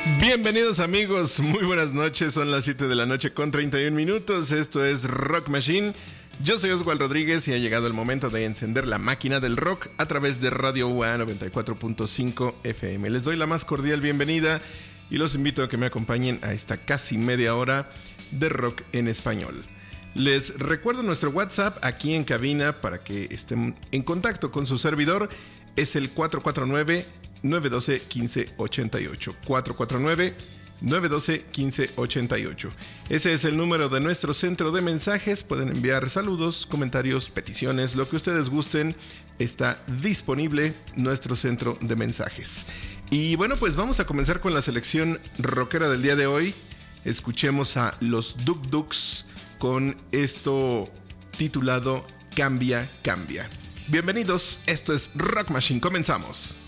Bienvenidos amigos, muy buenas noches, son las 7 de la noche con 31 minutos, esto es Rock Machine, yo soy Oswald Rodríguez y ha llegado el momento de encender la máquina del rock a través de Radio UA 94.5 FM. Les doy la más cordial bienvenida y los invito a que me acompañen a esta casi media hora de rock en español. Les recuerdo nuestro WhatsApp aquí en cabina para que estén en contacto con su servidor, es el 449-912-1588. 449-912-1588. Ese es el número de nuestro centro de mensajes. Pueden enviar saludos, comentarios, peticiones, lo que ustedes gusten. Está disponible nuestro centro de mensajes. Y bueno, pues vamos a comenzar con la selección rockera del día de hoy. Escuchemos a los Duk Duks con esto titulado Cambia, Cambia. Bienvenidos, esto es Rock Machine, comenzamos.